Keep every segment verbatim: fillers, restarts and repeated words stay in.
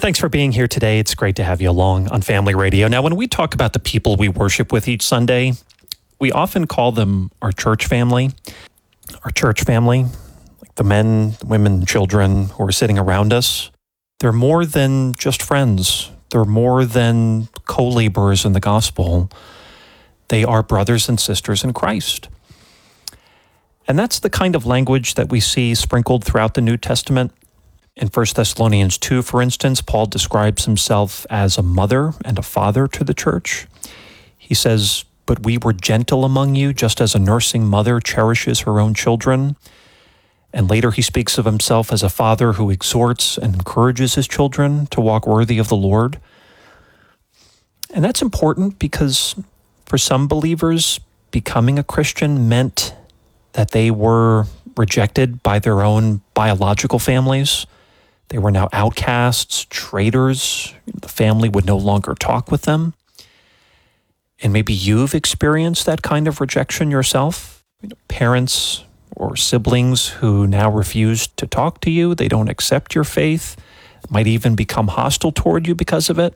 Thanks for being here today. It's great to have you along on Family Radio. Now, when we talk about the people we worship with each Sunday, we often call them our church family. Our church family, like the men, women, children who are sitting around us, they're more than just friends. They're more than co-laborers in the gospel. They are brothers and sisters in Christ. And that's the kind of language that we see sprinkled throughout the New Testament. In First Thessalonians two, for instance, Paul describes himself as a mother and a father to the church. He says, "But we were gentle among you, just as a nursing mother cherishes her own children." And later he speaks of himself as a father who exhorts and encourages his children to walk worthy of the Lord. And that's important because for some believers, becoming a Christian meant that they were rejected by their own biological families. They were now outcasts, traitors. The family would no longer talk with them. And maybe you've experienced that kind of rejection yourself. You know, parents or siblings who now refuse to talk to you. They don't accept your faith, might even become hostile toward you because of it.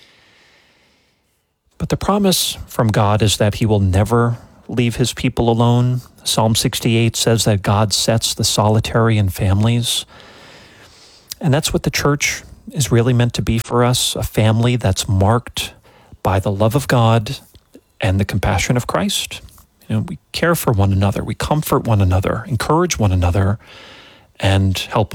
But the promise from God is that he will never leave his people alone. Psalm sixty-eight says that God sets the solitary in families. And that's what the church is really meant to be for us, a family that's marked by the love of God and the compassion of Christ. You know, we care for one another, we comfort one another, encourage one another, and help